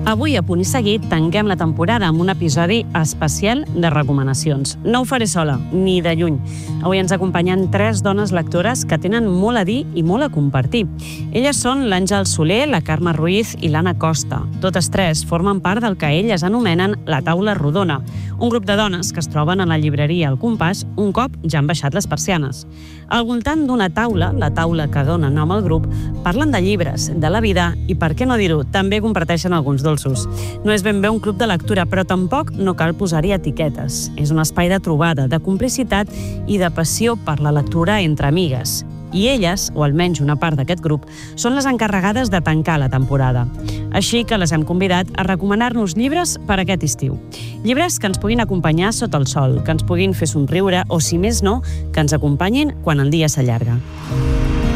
Avui, a Punt i Seguit, tanquem la temporada amb un episodi especial de recomanacions. No ho faré sola, ni de lluny. Avui ens acompanyen 3 dones lectores que tenen molt a dir i molt a compartir. Elles són l'Àngel Soler, la Carme Ruiz i l'Anna Costa. Totes 3 formen part del que elles anomenen la Taula Rodona, un grup de dones que es troben a la llibreria El Compàs un cop ja han baixat les persianes. Al voltant d'una taula, la taula que dona nom al grup, parlen de llibres, de la vida i, per què no dir-ho, també comparteixen alguns dolços. No és ben bé un club de lectura, però tampoc no cal posar-hi etiquetes. És un espai de trobada, de complicitat i de passió per la lectura entre amigues. I elles, o almenys una part d'aquest grup, són les encarregades de tancar la temporada. Així que les hem convidat a recomanar-nos llibres per aquest estiu. Llibres que ens puguin acompanyar sota el sol, que ens puguin fer somriure o, si més no, que ens acompanyin quan el dia s'allarga.